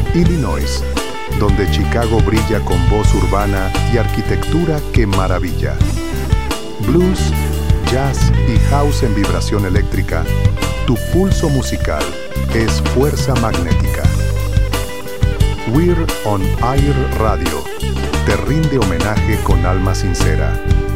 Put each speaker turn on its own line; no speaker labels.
Illinois, donde Chicago brilla con voz urbana y arquitectura que maravilla. Blues, jazz y house en vibración eléctrica, tu pulso musical es fuerza magnética. We're on Air Radio te rinde homenaje con alma sincera.